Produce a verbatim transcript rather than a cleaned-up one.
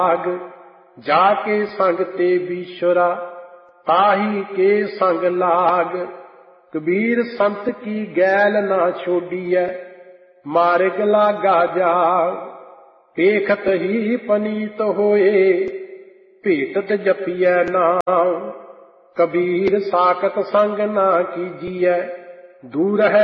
भाग। जाके संग ते बीश्वरा ताही के संग लाग। कबीर संत की गैल ना छोड़िए मार्ग लागा जाग। देखत ही पनीत होए भेटत जपिए नाम। कबीर साकत संग ना कीजिए दूर है